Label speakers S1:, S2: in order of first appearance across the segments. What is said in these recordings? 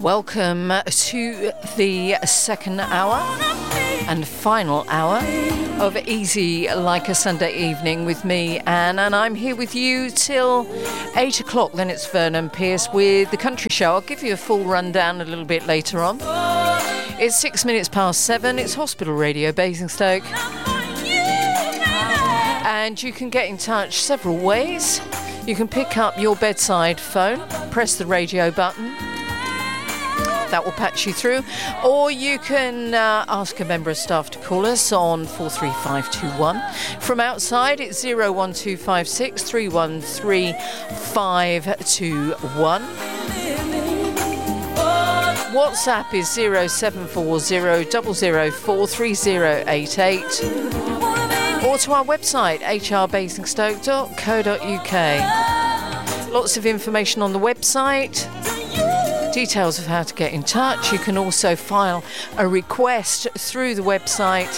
S1: Welcome to the second hour and final hour of Easy Like a Sunday Evening with me, Anne, and I'm here with you till 8 o'clock. Then it's Vernon Pierce with The Country Show. I'll give you a full rundown a little bit later on. It's 6 minutes past 7. It's Hospital Radio Basingstoke. And you can get in touch several ways. You can pick up your bedside phone, press the radio button. That will patch you through. Or you can ask a member of staff to call us on 43521. From outside, it's 01256 313 521. WhatsApp is 0740 004 3088. Or to our website, hrbasingstoke.co.uk. Lots of information on the website. Details of how to get in touch. You can also file a request through the website.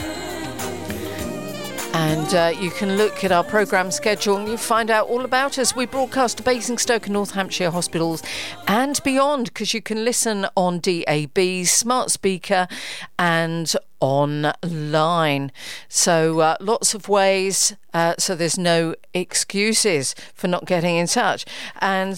S1: And you can look at our programme schedule and you find out all about us. We broadcast to Basingstoke and North Hampshire hospitals and beyond, because you can listen on DAB, smart speaker and online. So lots of ways, so there's no excuses for not getting in touch. And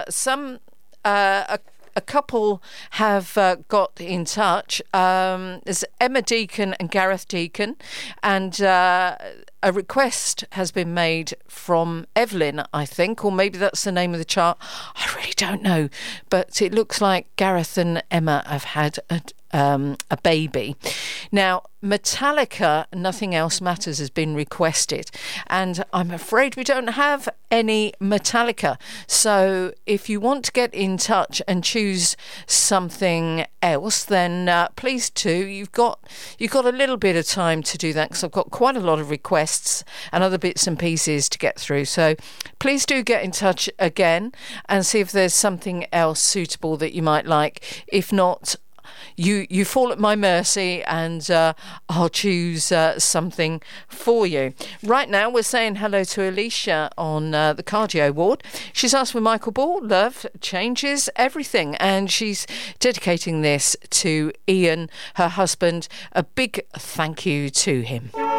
S1: a couple have got in touch. There's Emma Deacon and Gareth Deacon, and a request has been made from Evelyn, I think, or maybe that's the name of the child. I really don't know, but it looks like Gareth and Emma have had a baby. Now, Metallica, Nothing Else Matters, has been requested, and I'm afraid we don't have any Metallica. So if you want to get in touch and choose something else, then please do. You've got a little bit of time to do that, because I've got quite a lot of requests and other bits and pieces to get through. So please do get in touch again and see if there's something else suitable that you might like. If not, you fall at my mercy, and I'll choose something for you. Right now, we're saying hello to Alicia on the cardio ward. She's asked for Michael Ball, Love Changes Everything, and she's dedicating this to Ian, her husband. A big thank you to him.